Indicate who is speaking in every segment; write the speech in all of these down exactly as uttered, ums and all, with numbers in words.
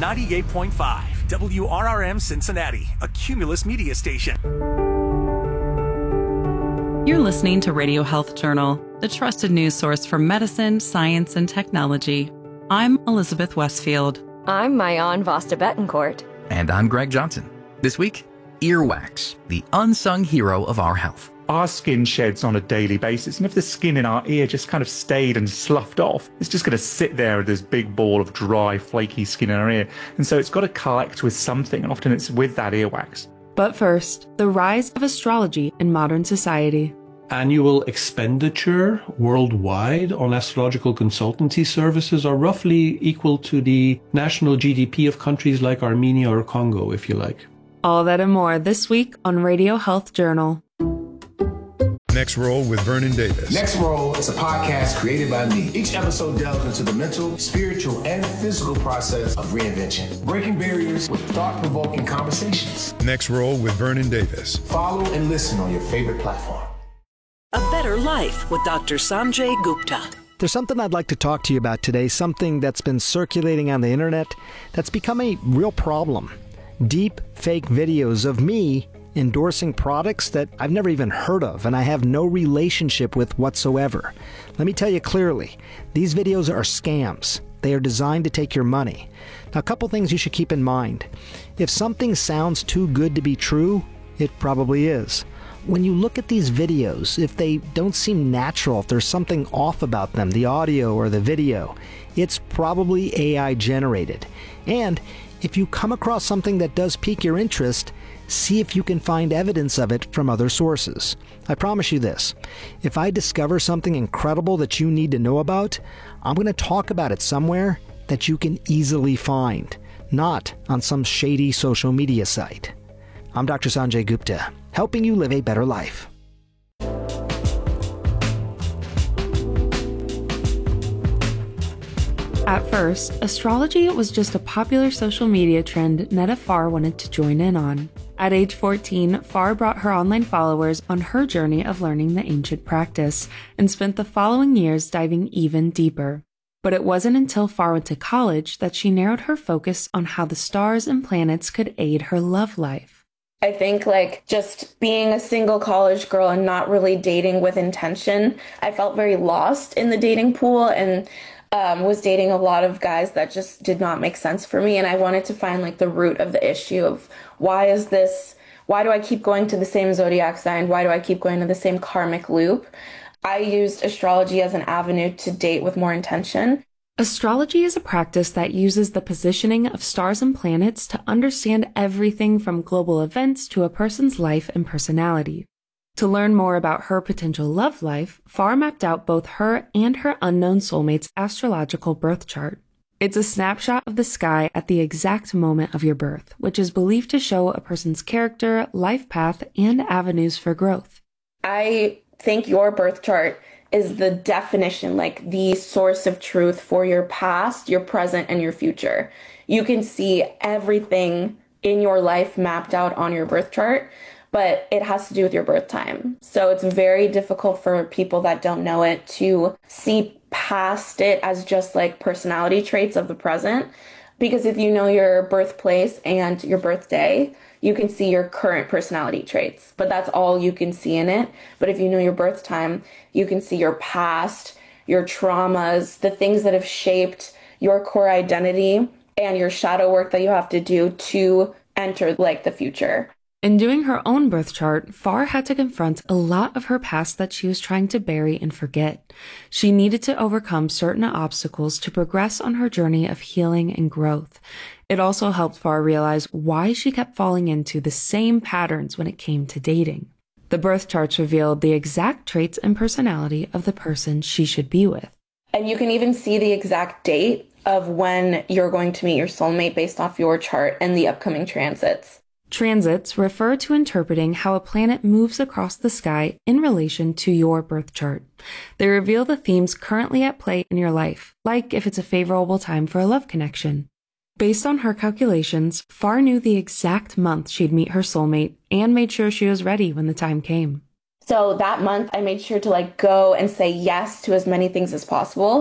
Speaker 1: ninety-eight point five W R R M Cincinnati, a Cumulus media station.
Speaker 2: You're listening to Radio Health Journal, the trusted news source for medicine, science, and technology. I'm Elizabeth Westfield.
Speaker 3: I'm Mayan Vasta Betancourt.
Speaker 4: And I'm Greg Johnson. This week, earwax, the unsung hero of our health.
Speaker 5: Our skin sheds on a daily basis, and if the skin in our ear just kind of stayed and sloughed off, it's just going to sit there with this big ball of dry, flaky skin in our ear. And so it's got to collect with something, and often it's with that earwax.
Speaker 6: But first, the rise of astrology in modern society.
Speaker 7: Annual expenditure worldwide on astrological consultancy services are roughly equal to the national G D P of countries like Armenia or Congo, if you like.
Speaker 6: All that and more this week on Radio Health Journal.
Speaker 8: Next Roll with Vernon Davis.
Speaker 9: Next Roll is a podcast created by me. Each episode delves into the mental, spiritual, and physical process of reinvention, breaking barriers with thought-provoking conversations.
Speaker 8: Next Roll with Vernon Davis.
Speaker 9: Follow and listen on your favorite platform.
Speaker 10: A Better Life with Doctor Sanjay Gupta.
Speaker 11: There's something I'd like to talk to you about today, something that's been circulating on the internet that's become a real problem. Deep fake videos of me endorsing products that I've never even heard of and I have no relationship with whatsoever. Let me tell you clearly, these videos are scams. They are designed to take your money. Now, a couple things you should keep in mind. If something sounds too good to be true, it probably is. When you look at these videos, if they don't seem natural, if there's something off about them, the audio or the video, it's probably A I generated. And if you come across something that does pique your interest, see if you can find evidence of it from other sources. I promise you this, if I discover something incredible that you need to know about, I'm going to talk about it somewhere that you can easily find, not on some shady social media site. I'm Doctor Sanjay Gupta, helping you live a better life.
Speaker 6: At first, astrology was just a popular social media trend Netta Farr wanted to join in on. At age fourteen, Farr brought her online followers on her journey of learning the ancient practice and spent the following years diving even deeper. But it wasn't until Farr went to college that she narrowed her focus on how the stars and planets could aid her love life.
Speaker 12: I think like just being a single college girl and not really dating with intention, I felt very lost in the dating pool and um, was dating a lot of guys that just did not make sense for me. And I wanted to find like the root of the issue of why is this, why do I keep going to the same zodiac sign? Why do I keep going to the same karmic loop? I used astrology as an avenue to date with more intention.
Speaker 6: Astrology is a practice that uses the positioning of stars and planets to understand everything from global events to a person's life and personality. To learn more about her potential love life, Farr mapped out both her and her unknown soulmate's astrological birth chart. It's a snapshot of the sky at the exact moment of your birth, which is believed to show a person's character, life path, and avenues for growth.
Speaker 12: I think your birth chart is the definition, like the source of truth for your past, your present, and your future. You can see everything in your life mapped out on your birth chart, but it has to do with your birth time. So it's very difficult for people that don't know it to see past it as just like personality traits of the present. Because if you know your birthplace and your birthday, you can see your current personality traits, but that's all you can see in it. But if you know your birth time, you can see your past, your traumas, the things that have shaped your core identity and your shadow work that you have to do to enter like the future.
Speaker 6: In doing her own birth chart, Farr had to confront a lot of her past that she was trying to bury and forget. She needed to overcome certain obstacles to progress on her journey of healing and growth. It also helped Farr realize why she kept falling into the same patterns when it came to dating. The birth charts revealed the exact traits and personality of the person she should be with.
Speaker 12: And you can even see the exact date of when you're going to meet your soulmate based off your chart and the upcoming transits.
Speaker 6: Transits refer to interpreting how a planet moves across the sky in relation to your birth chart. They reveal the themes currently at play in your life, like if it's a favorable time for a love connection. Based on her calculations, Farr knew the exact month she'd meet her soulmate and made sure she was ready when the time came.
Speaker 12: So that month, I made sure to like go and say yes to as many things as possible.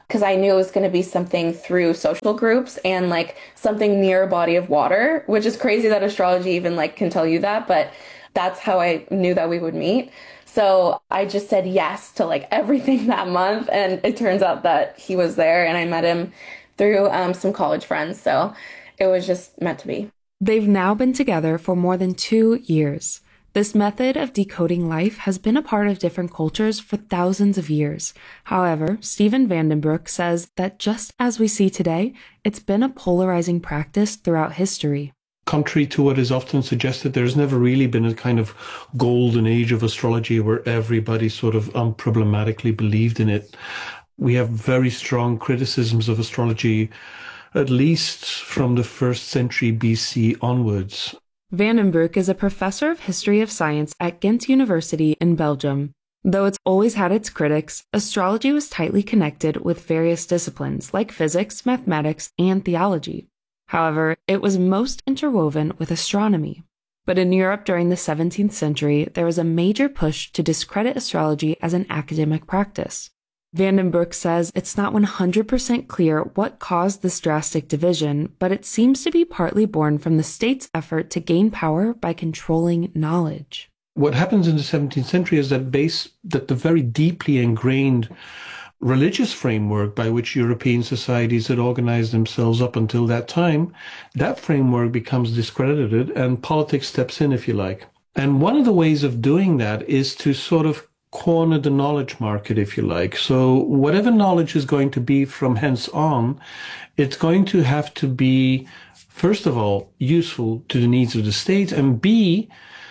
Speaker 12: because I knew it was going to be something through social groups and like something near a body of water, which is crazy that astrology even like can tell you that, but that's how I knew that we would meet. So I just said yes to like everything that month. And it turns out that he was there and I met him through um, some college friends. So it was just meant to be.
Speaker 6: They've now been together for more than two years. This method of decoding life has been a part of different cultures for thousands of years. However, Steven Vandenbroek says that just as we see today, it's been a polarizing practice throughout history.
Speaker 7: Contrary to what is often suggested, there's never really been a kind of golden age of astrology where everybody sort of unproblematically believed in it. We have very strong criticisms of astrology, at least from the first century B C onwards.
Speaker 6: Vandenbroek is a professor of history of science at Ghent University in Belgium. Though it's always had its critics, astrology was tightly connected with various disciplines like physics, mathematics, and theology. However, it was most interwoven with astronomy. But in Europe during the seventeenth century, there was a major push to discredit astrology as an academic practice. Vandenbroek says it's not one hundred percent clear what caused this drastic division, but it seems to be partly born from the state's effort to gain power by controlling knowledge.
Speaker 7: What happens in the seventeenth century is that base that the very deeply ingrained religious framework by which European societies had organized themselves up until that time, that framework becomes discredited and politics steps in, if you like. And one of the ways of doing that is to sort of corner the knowledge market, if you like. So whatever knowledge is going to be from hence on, it's going to have to be, first of all, useful to the needs of the state, and B,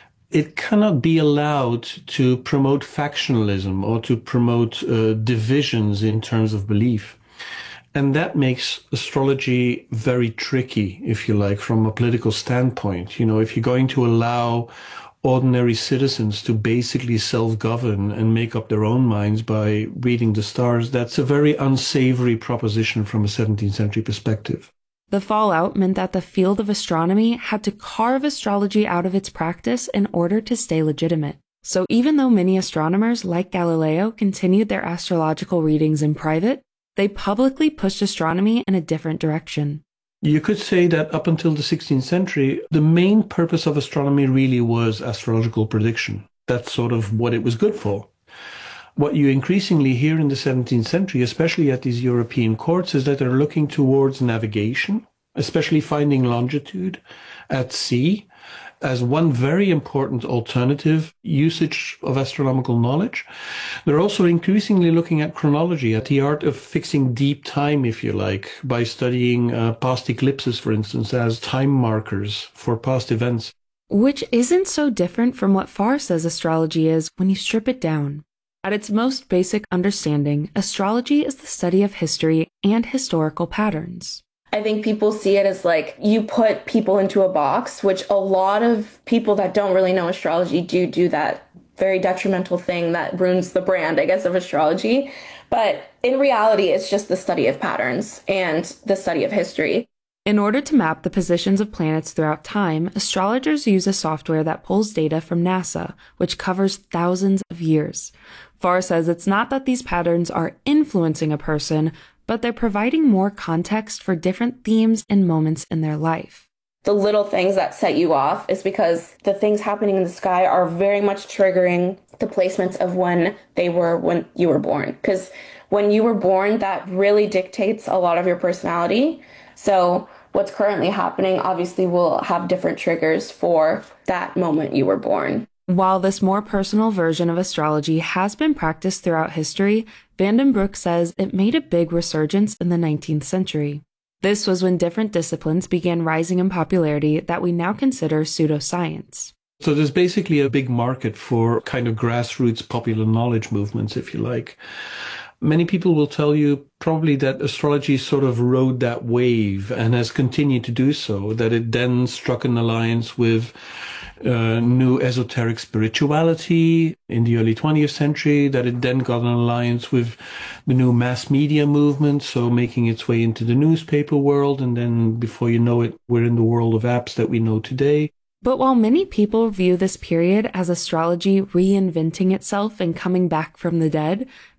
Speaker 7: it cannot be allowed to promote factionalism or to promote uh, divisions in terms of belief. And that makes astrology very tricky, if you like, from a political standpoint. You know, if you're going to allow ordinary citizens to basically self-govern and make up their own minds by reading the stars, that's a very unsavory proposition from a seventeenth century perspective.
Speaker 6: The fallout meant that the field of astronomy had to carve astrology out of its practice in order to stay legitimate. So even though many astronomers like Galileo continued their astrological readings in private, they publicly pushed astronomy in a different direction.
Speaker 7: You could say that up until the sixteenth century, the main purpose of astronomy really was astrological prediction. That's sort of what it was good for. What you increasingly hear in the seventeenth century, especially at these European courts, is that they're looking towards navigation, especially finding longitude at sea, as one very important alternative usage of astronomical knowledge. They're also increasingly looking at chronology, at the art of fixing deep time, if you like, by studying uh, past eclipses, for instance, as time markers for past events.
Speaker 6: Which isn't so different from what Farr says astrology is when you strip it down. At its most basic understanding, astrology is the study of history and historical patterns.
Speaker 12: I think people see it as like you put people into a box, which a lot of people that don't really know astrology do do that very detrimental thing that ruins the brand, I guess, of astrology. But in reality, it's just the study of patterns and the study of history.
Speaker 6: In order to map the positions of planets throughout time, astrologers use a software that pulls data from NASA, which covers thousands of years. Farr says it's not that these patterns are influencing a person, but they're providing more context for different themes and moments in their life.
Speaker 12: The little things that set you off is because the things happening in the sky are very much triggering the placements of when they were when you were born. Because when you were born, that really dictates a lot of your personality. So what's currently happening obviously will have different triggers for that moment you were born.
Speaker 6: While this more personal version of astrology has been practiced throughout history, Vandenbroek says it made a big resurgence in the nineteenth century. This was when different disciplines began rising in popularity that we now consider pseudoscience.
Speaker 7: So there's basically a big market for kind of grassroots popular knowledge movements, if you like. Many people will tell you probably that astrology sort of rode that wave and has continued to do so, that it then struck an alliance with uh, new esoteric spirituality in the early twentieth century, that it then got an alliance with the new mass media movement, so making its way into the newspaper world, and then before you know it, we're in the world of apps that we know today.
Speaker 6: But while many people view this period as astrology reinventing itself and coming back from the dead,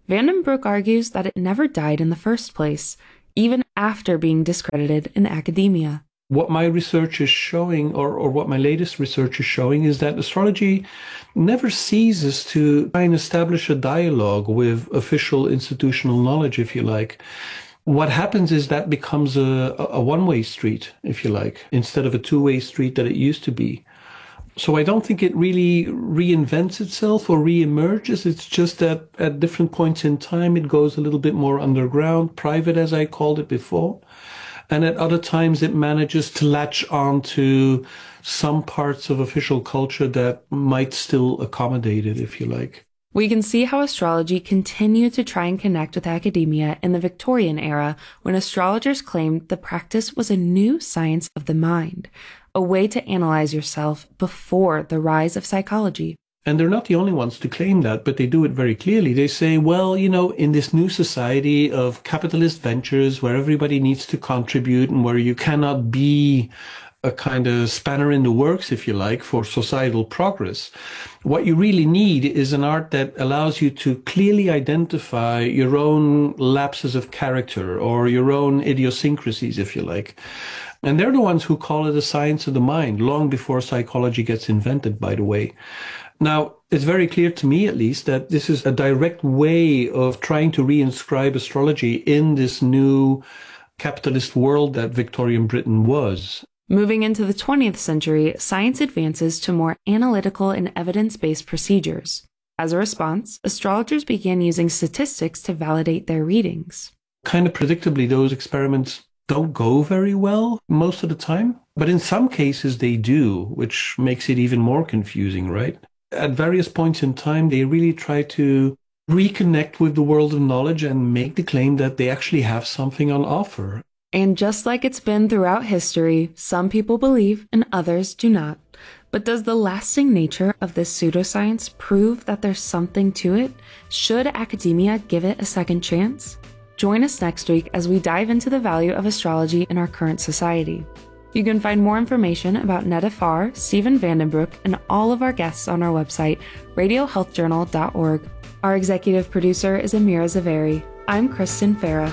Speaker 6: Vandenbroek argues that it never died in the first place, even after being discredited in academia.
Speaker 7: What my research is showing, or, or what my latest research is showing, is that astrology never ceases to try and establish a dialogue with official institutional knowledge, if you like. What happens is that becomes a, a one-way street, if you like, instead of a two-way street that it used to be. So I don't think it really reinvents itself or re-emerges. It's just that at different points in time, it goes a little bit more underground, private, as I called it before. And at other times, it manages to latch on to some parts of official culture that might still accommodate it, if you like.
Speaker 6: We can see how astrology continued to try and connect with academia in the Victorian era, when astrologers claimed the practice was a new science of the mind, a way to analyze yourself before the rise of psychology.
Speaker 7: And they're not the only ones to claim that, but they do it very clearly. They say, well, you know, in this new society of capitalist ventures where everybody needs to contribute and where you cannot be a kind of spanner in the works, if you like, for societal progress, what you really need is an art that allows you to clearly identify your own lapses of character or your own idiosyncrasies, if you like. And they're the ones who call it a science of the mind, long before psychology gets invented, by the way. Now, it's very clear to me, at least, that this is a direct way of trying to reinscribe astrology in this new capitalist world that Victorian Britain was.
Speaker 6: Moving into the twentieth century, science advances to more analytical and evidence-based procedures. As a response, astrologers began using statistics to validate their readings.
Speaker 7: Kind of predictably, those experiments don't go very well most of the time, but in some cases they do, which makes it even more confusing, right? At various points in time, they really try to reconnect with the world of knowledge and make the claim that they actually have something on offer.
Speaker 6: And just like it's been throughout history, some people believe and others do not. But does the lasting nature of this pseudoscience prove that there's something to it? Should academia give it a second chance? Join us next week as we dive into the value of astrology in our current society. You can find more information about Netta Farr, Steven Vandenbroek, and all of our guests on our website, radio health journal dot org. Our executive producer is Amira Zaveri. I'm Kristen Farah.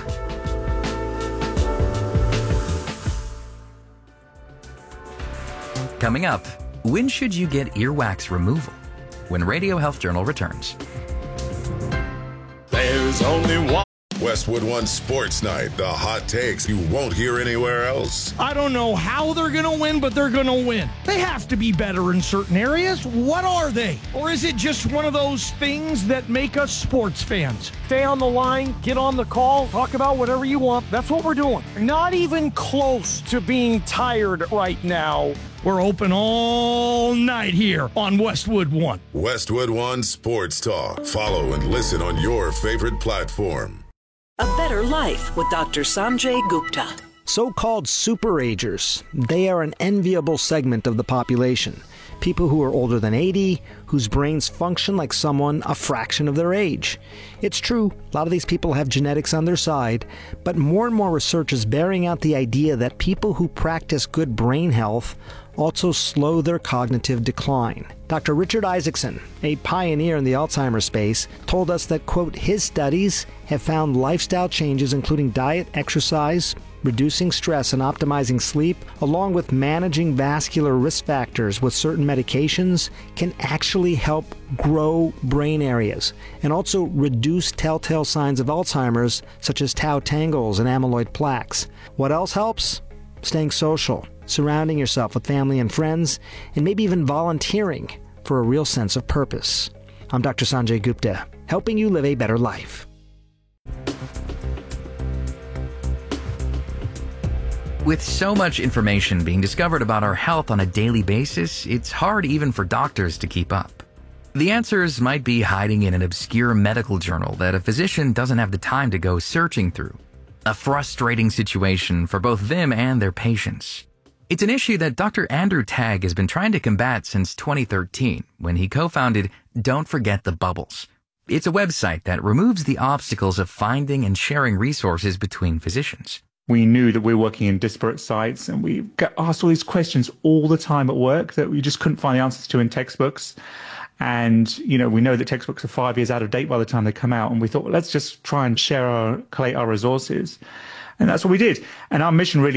Speaker 4: Coming up, when should you get earwax removal? When Radio Health Journal returns.
Speaker 8: There's only one. Westwood One Sports Night, the hot takes you won't hear anywhere else.
Speaker 13: I don't know how they're going to win, but they're going to win. They have to be better in certain areas. What are they? Or is it just one of those things that make us sports fans?
Speaker 14: Stay on the line, get on the call, talk about whatever you want. That's what we're doing. Not even close to being tired right now.
Speaker 13: We're open all night here on Westwood One.
Speaker 8: Westwood One Sports Talk. Follow and listen on your favorite platform.
Speaker 10: A Better Life with Doctor Sanjay Gupta.
Speaker 11: So-called superagers. They are an enviable segment of the population. People who are older than eighty, whose brains function like someone a fraction of their age. It's true, a lot of these people have genetics on their side, but more and more research is bearing out the idea that people who practice good brain health also slow their cognitive decline. Doctor Richard Isaacson, a pioneer in the Alzheimer's space, told us that, quote, his studies have found lifestyle changes including diet, exercise, reducing stress and optimizing sleep, along with managing vascular risk factors with certain medications, can actually help grow brain areas and also reduce telltale signs of Alzheimer's, such as tau tangles and amyloid plaques. What else helps? Staying social, surrounding yourself with family and friends, and maybe even volunteering for a real sense of purpose. I'm Doctor Sanjay Gupta, helping you live a better life.
Speaker 4: With so much information being discovered about our health on a daily basis, it's hard even for doctors to keep up. The answers might be hiding in an obscure medical journal that a physician doesn't have the time to go searching through. A frustrating situation for both them and their patients. It's an issue that Doctor Andrew Tagg has been trying to combat since twenty thirteen, when he co-founded Don't Forget the Bubbles. It's a website that removes the obstacles of finding and sharing resources between physicians.
Speaker 5: We knew that we were working in disparate sites, and we got asked all these questions all the time at work that we just couldn't find the answers to in textbooks. And, you know, we know that textbooks are five years out of date by the time they come out. And we thought, well, let's just try and share our, collate our resources. And that's what we did. And our mission really